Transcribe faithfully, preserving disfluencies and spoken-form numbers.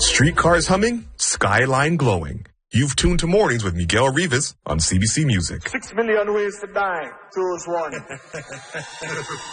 Streetcars humming, skyline glowing. You've tuned to Mornings with Miguel Rivas on C B C Music. Six million ways to die. Choose one.